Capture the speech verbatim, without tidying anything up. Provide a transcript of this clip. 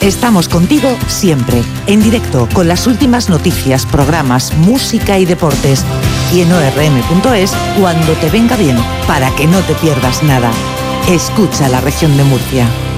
Estamos contigo siempre, en directo, con las últimas noticias, programas, música y deportes. Y en o erre eme punto es, cuando te venga bien, para que no te pierdas nada. Escucha la Región de Murcia.